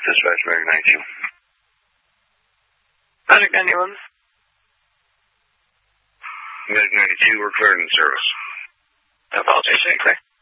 Dispatch Mag 92. Magic 91. Mag 92, we're cleared in service. I apologize,